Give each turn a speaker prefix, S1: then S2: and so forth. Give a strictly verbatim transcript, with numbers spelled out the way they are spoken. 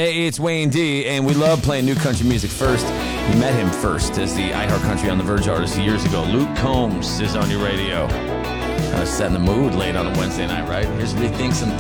S1: Hey, it's Wayne D, and we love playing new country music first. We met him first as the iHeart Country on the Verge artist years ago. Luke Combs is on your radio. Uh, setting the mood late on a Wednesday night, right? Here's Rethinks and